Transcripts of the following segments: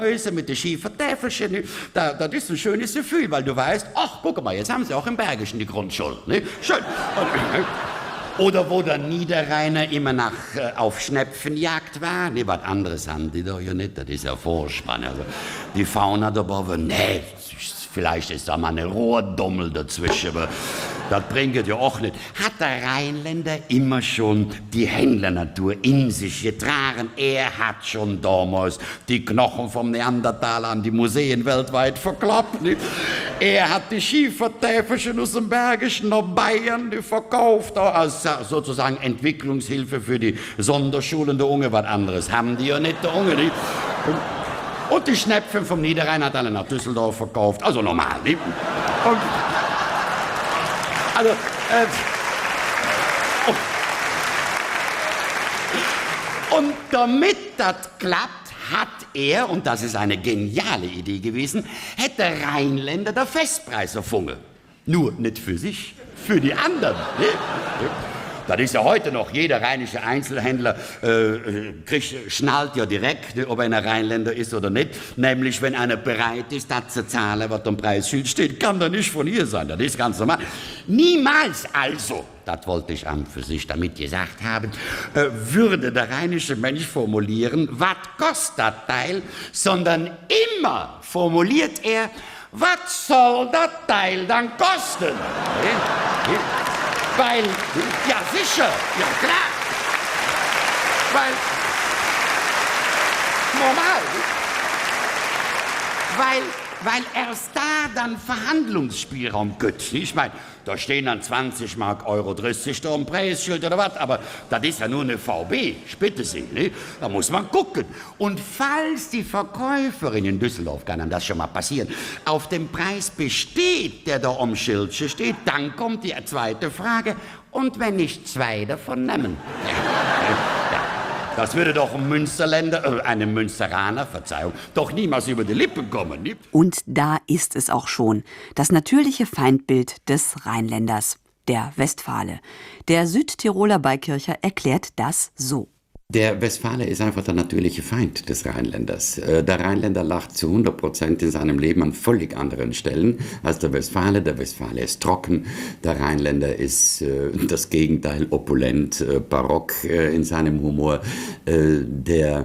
Häuser mit den schiefen Täfelchen, ne? Das ist ein schönes Gefühl, weil du weißt, ach, guck mal, jetzt haben sie auch im Bergischen die Grundschule. Ne? Schön. Oder wo der Niederrheiner immer auf Schnepfenjagd war. Ne, was anderes haben die doch ja nicht, das ist ja Vorspann. Also, die Fauna da oben, nee, vielleicht ist da mal eine Rohrdommel dazwischen, aber das bringt ja auch nicht. Hat der Rheinländer immer schon die Händlernatur in sich getragen. Er hat schon damals die Knochen vom Neandertaler an die Museen weltweit verklappt. Nicht? Er hat die Schiefertäfelchen aus dem Bergischen nach Bayern verkauft, als sozusagen Entwicklungshilfe für die Sonderschulen der Unge. Was anderes haben die ja nicht, der Unge. Nicht? Und die Schnäpfen vom Niederrhein hat alle nach Düsseldorf verkauft. Also normal, nicht? Und damit das klappt, hat er, und das ist eine geniale Idee gewesen, hätte Rheinländer der Festpreis erfunden. Nur nicht für sich, für die anderen. Ne? Das ist ja heute noch, jeder rheinische Einzelhändler schnallt ja direkt, ob er ein Rheinländer ist oder nicht. Nämlich, wenn einer bereit ist, das zu zahlen, was am Preisschild steht, kann der nicht von hier sein. Das ist ganz normal. Niemals also, das wollte ich an für sich damit gesagt haben, würde der rheinische Mensch formulieren, was kostet das Teil, sondern immer formuliert er, was soll das Teil dann kosten? Weil, ja sicher, ja klar, weil erst da dann Verhandlungsspielraum gibt. Ich meine, da stehen dann 20 Mark Euro 30 da am Preisschild oder was, aber das ist ja nur eine VB, ich bitte Sie, ne? Da muss man gucken. Und falls die Verkäuferin in Düsseldorf, kann dann das schon mal passieren, auf dem Preis besteht, der da am Schildchen steht, dann kommt die zweite Frage, und wenn ich zwei davon nehmen? Das würde doch einem Münsteraner, Verzeihung, doch niemals über die Lippen kommen. Nicht? Und da ist es auch schon, das natürliche Feindbild des Rheinländers, der Westfale. Der Südtiroler Beikircher erklärt das so. Der Westfale ist einfach der natürliche Feind des Rheinländers. Der Rheinländer lacht zu 100% in seinem Leben an völlig anderen Stellen als der Westfale. Der Westfale ist trocken, der Rheinländer ist das Gegenteil, opulent, barock in seinem Humor. Der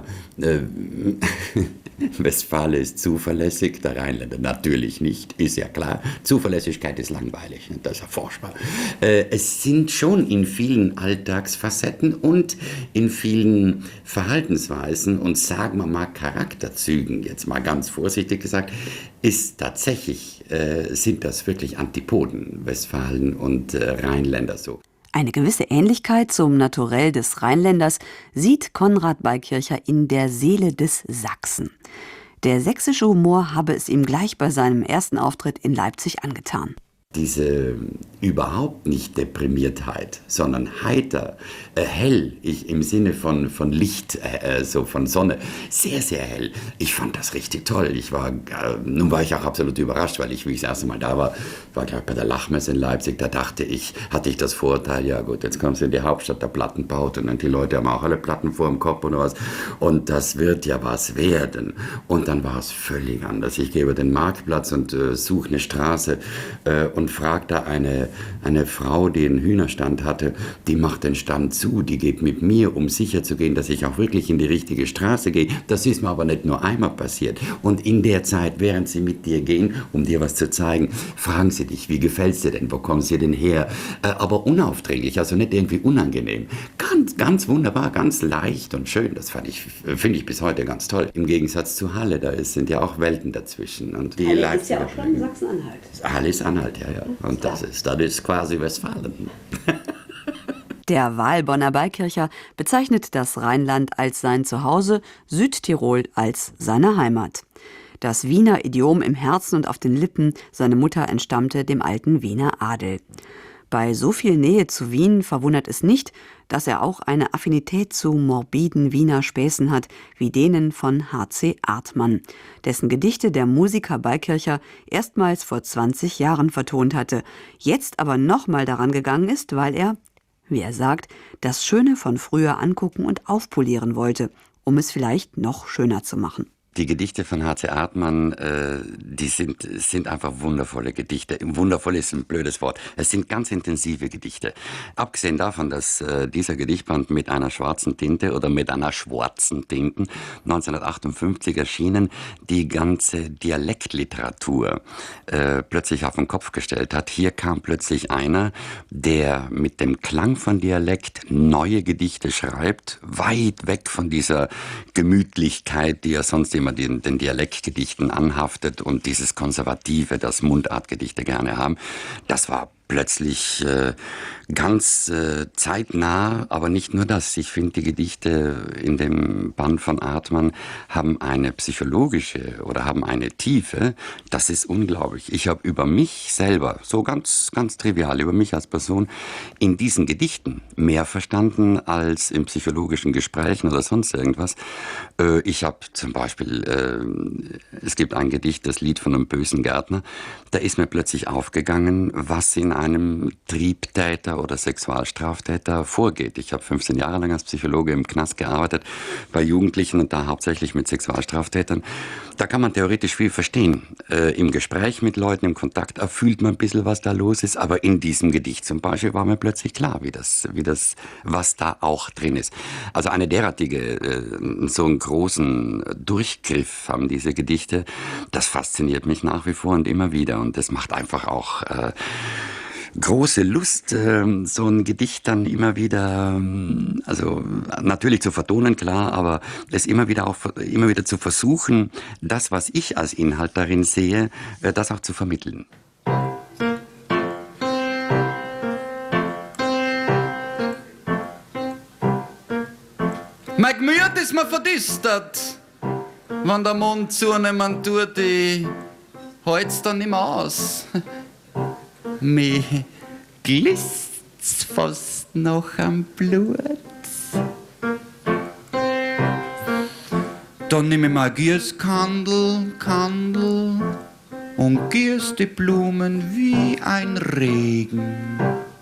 Westfale ist zuverlässig, der Rheinländer natürlich nicht, ist ja klar. Zuverlässigkeit ist langweilig, das ist erforschbar. Es sind schon in vielen Alltagsfacetten und in vielen Verhaltensweisen und sagen wir mal Charakterzügen, jetzt mal ganz vorsichtig gesagt, ist tatsächlich, sind das wirklich Antipoden, Westfalen und Rheinländer so. Eine gewisse Ähnlichkeit zum Naturell des Rheinländers sieht Konrad Beikircher in der Seele des Sachsen. Der sächsische Humor habe es ihm gleich bei seinem ersten Auftritt in Leipzig angetan. Diese überhaupt nicht Deprimiertheit, sondern heiter, hell, im Sinne von Licht, so von Sonne, sehr, sehr hell. Ich fand das richtig toll. Nun war ich auch absolut überrascht, weil wie ich das erste Mal da war gleich bei der Lachmesse in Leipzig, da hatte ich das Vorurteil, ja gut, jetzt kommst du in die Hauptstadt der Plattenbauten und die Leute haben auch alle Platten vor dem Kopf oder was und das wird ja was werden. Und dann war es völlig anders. Ich gehe über den Marktplatz und suche eine Straße und frage da eine Frau, die einen Hühnerstand hatte, die macht den Stand zu, die geht mit mir, um sicher zu gehen, dass ich auch wirklich in die richtige Straße gehe. Das ist mir aber nicht nur einmal passiert. Und in der Zeit, während sie mit dir gehen, um dir was zu zeigen, fragen sie dich, wie gefällt's dir denn, wo kommst du denn her? Aber unaufdringlich, also nicht irgendwie unangenehm. Ganz, ganz wunderbar, ganz leicht und schön. Das finde ich bis heute ganz toll. Im Gegensatz zu Halle, sind ja auch Welten dazwischen. Und die Halle ist ja auch schon Sachsen-Anhalt. Halle ist Anhalt, ja. Und das ist quasi Westfalen. Der Wahlbonner Beikircher bezeichnet das Rheinland als sein Zuhause, Südtirol als seine Heimat. Das Wiener Idiom im Herzen und auf den Lippen, seine Mutter entstammte dem alten Wiener Adel. Bei so viel Nähe zu Wien verwundert es nicht, dass er auch eine Affinität zu morbiden Wiener Späßen hat, wie denen von H.C. Artmann, dessen Gedichte der Musiker Beikircher erstmals vor 20 Jahren vertont hatte, jetzt aber nochmal daran gegangen ist, weil er, wie er sagt, das Schöne von früher angucken und aufpolieren wollte, um es vielleicht noch schöner zu machen. Die Gedichte von H.C. Artmann, die sind einfach wundervolle Gedichte. Wundervoll ist ein blödes Wort. Es sind ganz intensive Gedichte. Abgesehen davon, dass dieser Gedichtband mit einer schwarzen Tinte oder mit einer schwarzen Tinte 1958 erschienen, die ganze Dialektliteratur plötzlich auf den Kopf gestellt hat. Hier kam plötzlich einer, der mit dem Klang von Dialekt neue Gedichte schreibt, weit weg von dieser Gemütlichkeit, die er sonst immer den Dialektgedichten anhaftet und dieses Konservative, das Mundartgedichte gerne haben. Das war plötzlich ganz zeitnah, aber nicht nur das. Ich finde, die Gedichte in dem Band von Artmann haben eine psychologische oder haben eine Tiefe, das ist unglaublich. Ich habe über mich selber, so ganz trivial, über mich als Person in diesen Gedichten mehr verstanden als in psychologischen Gesprächen oder sonst irgendwas. Ich habe zum Beispiel, es gibt ein Gedicht, das Lied von einem bösen Gärtner, da ist mir plötzlich aufgegangen, was in einem Triebtäter oder Sexualstraftäter vorgeht. Ich habe 15 Jahre lang als Psychologe im Knast gearbeitet, bei Jugendlichen und da hauptsächlich mit Sexualstraftätern. Da kann man theoretisch viel verstehen. Im Gespräch mit Leuten, im Kontakt erfühlt man ein bisschen, was da los ist, aber in diesem Gedicht zum Beispiel war mir plötzlich klar, was da auch drin ist. Also eine derartige, so einen großen Durchgriff haben diese Gedichte, das fasziniert mich nach wie vor und immer wieder und das macht einfach auch große Lust, so ein Gedicht dann immer wieder, also natürlich zu vertonen, klar, aber es immer wieder zu versuchen, das, was ich als Inhalt darin sehe, das auch zu vermitteln. Mein Gemüt ist mir verdüstert, wenn der Mond zunehmen tut, ich halt's dann nicht mehr aus. Mir glist's fast noch am Blut. Dann nimm ich mal Gießkandel und gieß die Blumen wie ein Regen.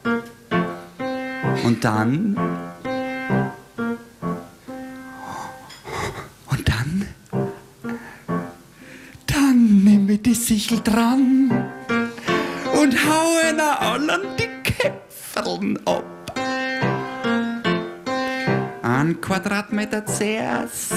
Und dann nimm ich die Sichel dran und hau ihnen allen die Käpferln ab. 1 Quadratmeter zuerst